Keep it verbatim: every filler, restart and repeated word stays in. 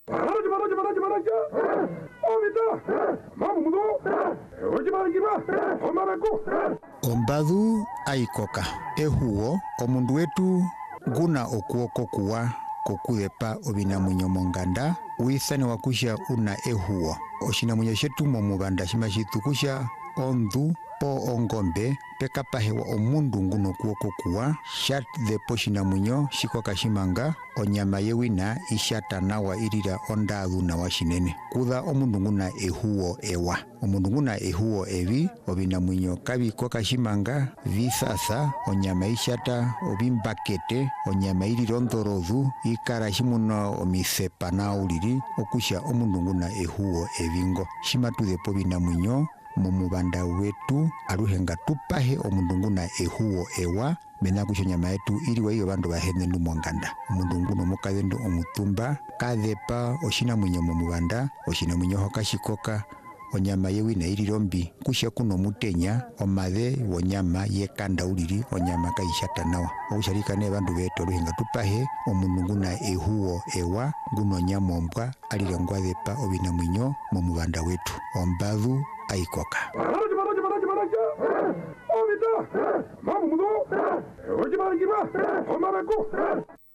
Maraja, maraja, maraja, maraja. Ovita, mamu mudo. Oji marajiba, omarako. Ombadhu aikoka. Ehuo, omundu wetu guna okuoko kuwa kokudepa obinamunyo monganda uithane wakusha una ehuo. Oshinamwenyo shetu momubanda shima shitukusha ondu po ongombe pekapahewa omundu nguno kuoko kuwa shatdhepo oshinamwenyo shikoka shimanga onyama yewina ishata nawa irira ondadhu nawa shinene kudha omundu nguna ehuo ewa. Omundu nguna ehuo evi obinamwenyo kabikoka shimanga visasa onyama ishata obimbakete onyama irira ondhorodhu ikara shimuna omisepa nauliri okusha omundu nguna ehuo evingo shimatudhepo obinamwenyo momubanda wetu aluhenga tupahe omundu nguna ehuo ewa mena kusha onyama yetu iliwa iyo bandu bahenendu monganda. Omundu nguno mokadendu omutumba kadhepa oshinamwenyo momubanda oshinamwenyo hoka shikoka onyama yewina irira ombi kusha kuno mutenya omadhe wonyama yekanda uliri onyama kaishata nawa okushalika ne bandu betu aluhenga tupahe omundu nguna ehuo ewa nguno onyama ombwa alira ngwadhepa obinamwenyo momubanda wetu. Ombadhu aikoka. Maraja, maraja, maraja, maraja. Ovita, mamu mudo. Oji marajiba, omarako.